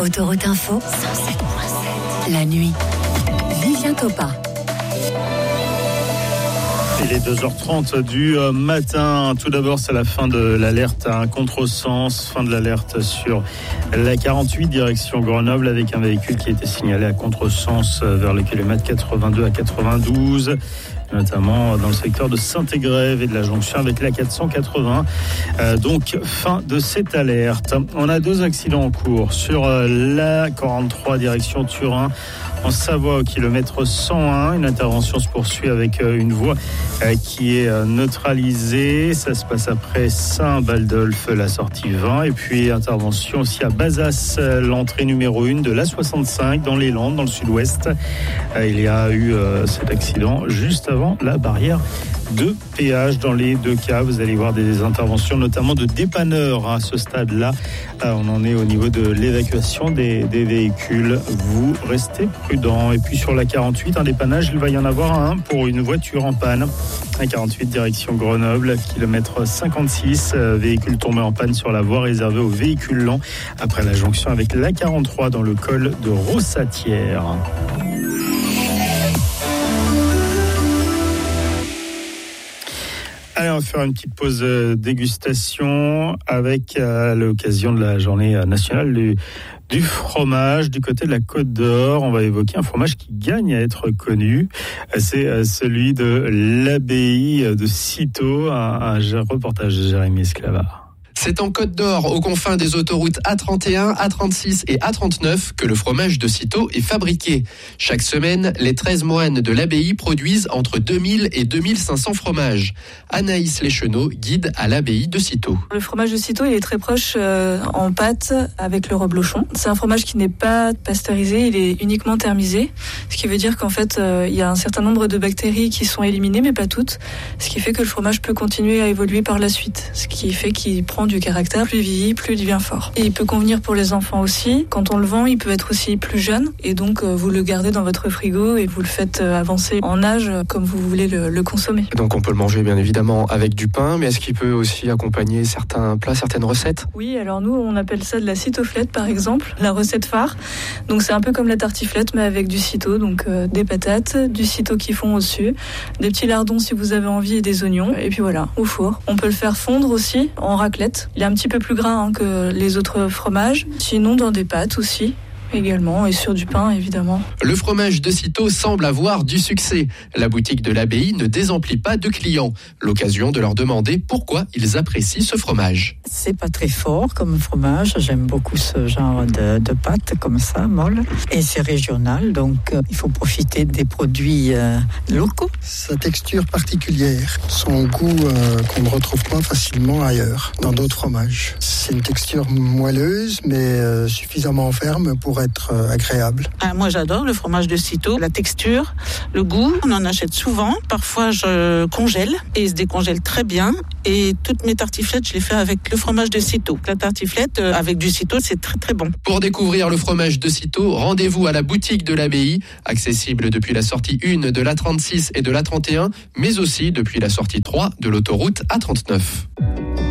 Autoroute Info, 107.7. La nuit. Vivien Topa. Il est 2h30 du matin. Tout d'abord, c'est la fin de l'alerte à un contresens. Fin de l'alerte sur la 48 direction Grenoble avec un véhicule qui était signalé à contresens vers le kilomètre 82 à 92. Notamment dans le secteur de Saint-Égrève et de la jonction avec la 480. Donc, fin de cette alerte. On a 2 accidents en cours sur la 43 direction Turin, en Savoie au kilomètre 101. Une intervention se poursuit avec une voie qui est neutralisée. Ça se passe après Saint-Baldolphe, la sortie 20. Et puis, intervention aussi à Bazas, l'entrée numéro 1 de l'A65 dans les Landes, dans le sud-ouest. Il y a eu cet accident juste avant la barrière de péage. Dans les 2 cas, vous allez voir des interventions notamment de dépanneurs à ce stade-là. On en est au niveau de l'évacuation des véhicules. Vous restez prudents. Et puis sur la 48, un dépannage, il va y en avoir un pour une voiture en panne. La 48 direction Grenoble, kilomètre 56, véhicule tombé en panne sur la voie réservée aux véhicules lents après la jonction avec la 43 dans le col de Rossatière. Allez, on va faire une petite pause dégustation avec l'occasion de la journée nationale du fromage du côté de la Côte d'Or. On va évoquer un fromage qui gagne à être connu. C'est celui de l'abbaye de Cîteaux, un reportage de Jérémy Esclavard. C'est en Côte d'Or, aux confins des autoroutes A31, A36 et A39, que le fromage de Cîteaux est fabriqué. Chaque semaine, les 13 moines de l'abbaye produisent entre 2000 et 2500 fromages. Anaïs Lescheneau, guide à l'abbaye de Cîteaux. Le fromage de Cîteaux, il est très proche en pâte avec le reblochon. C'est un fromage qui n'est pas pasteurisé, il est uniquement thermisé. Ce qui veut dire qu'en fait, il y a un certain nombre de bactéries qui sont éliminées, mais pas toutes. Ce qui fait que le fromage peut continuer à évoluer par la suite. Ce qui fait qu'il prend du caractère, plus vieillit, plus il devient fort. Et il peut convenir pour les enfants aussi. Quand on le vend, il peut être aussi plus jeune. Et donc, vous le gardez dans votre frigo et vous le faites avancer en âge comme vous voulez le consommer. Donc, on peut le manger bien évidemment avec du pain, mais est-ce qu'il peut aussi accompagner certains plats, certaines recettes ? Oui, alors nous, on appelle ça de la citoflette, par exemple, la recette phare. Donc, c'est un peu comme la tartiflette, mais avec du cîteau. Donc, des patates, du cîteau qui fond au-dessus, des petits lardons si vous avez envie et des oignons. Et puis voilà, au four. On peut le faire fondre aussi en raclette. Il est un petit peu plus gras que les autres fromages. Sinon, dans des pâtes aussi. Également, et sur du pain, évidemment. Le fromage de Cîteaux semble avoir du succès. La boutique de l'abbaye ne désemplit pas de clients. L'occasion de leur demander pourquoi ils apprécient ce fromage. C'est pas très fort comme fromage. J'aime beaucoup ce genre de pâte comme ça, molle. Et c'est régional, donc il faut profiter des produits locaux. Sa texture particulière, son goût qu'on ne retrouve pas facilement ailleurs, dans d'autres fromages. C'est une texture moelleuse, mais suffisamment ferme pour être agréable. Moi j'adore le fromage de Cîteaux, la texture, le goût, on en achète souvent. Parfois je congèle et il se décongèle très bien. Et toutes mes tartiflettes, je les fais avec le fromage de Cîteaux. La tartiflette avec du Cîteaux, c'est très très bon. Pour découvrir le fromage de Cîteaux, rendez-vous à la boutique de l'abbaye, accessible depuis la sortie 1 de l'A36 et de l'A31, mais aussi depuis la sortie 3 de l'autoroute A39.